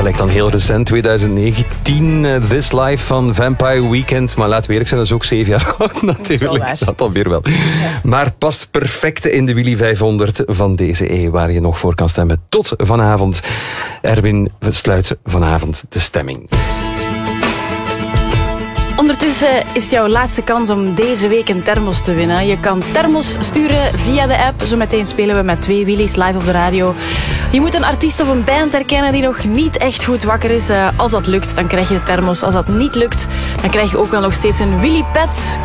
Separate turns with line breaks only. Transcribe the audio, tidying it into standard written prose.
lijkt dan heel recent, 2019. This Life van Vampire Weekend. Maar laten we eerlijk zijn, dat is ook 7 jaar oud natuurlijk. Dat alweer wel. Ja. Maar past perfect in de Willy 500 van deze eeuw, waar je nog voor kan stemmen. Tot vanavond. Erwin sluit vanavond de stemming.
Ondertussen is het jouw laatste kans om deze week een thermos te winnen. Je kan thermos sturen via de app. Zometeen spelen we met 2 Willys live op de radio. Je moet een artiest of een band herkennen die nog niet echt goed wakker is. Als dat lukt, dan krijg je de thermos. Als dat niet lukt, dan krijg je ook wel nog steeds een Willy Pet.